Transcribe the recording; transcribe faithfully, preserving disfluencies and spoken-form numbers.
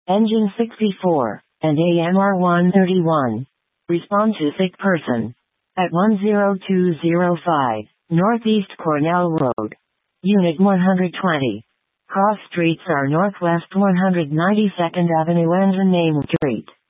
Engine sixty-four, and A M R one thirty-one. Respond to sick person. At one zero two zero five, Northeast Cornell Road. Unit one hundred twenty. Cross streets are Northwest one hundred ninety-second Avenue and Name Street.